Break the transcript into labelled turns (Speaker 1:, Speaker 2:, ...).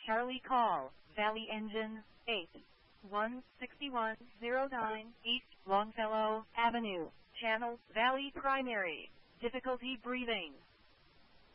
Speaker 1: Charlie call, Valley engine, 816109 East Longfellow Avenue, Channel, Valley primary, difficulty breathing.